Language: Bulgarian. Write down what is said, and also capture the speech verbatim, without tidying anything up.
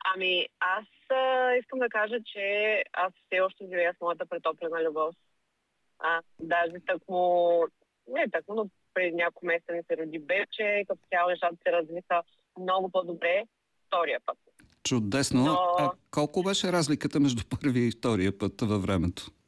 Ами, аз а, искам да кажа, че аз все още живея с моята претоплена любов. А, даже тъкмо, не тъкмо, но преди няколко месеца ми се роди бебче, като цяло нещата се развиха много по-добре втория път. Чудесно. Но А колко беше разликата между първия и втория път във времето?